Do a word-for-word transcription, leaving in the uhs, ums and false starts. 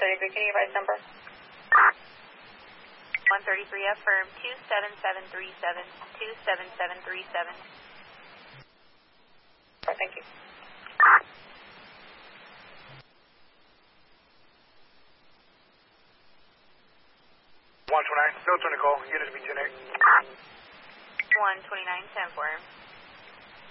thirty-three, can you advise number? one thirty-three, affirm, two seven seven three seven, two seven seven three seven. Oh, thank you. one twenty-nine, Delta Nicole, units B ten eight. one twenty-nine, ten four.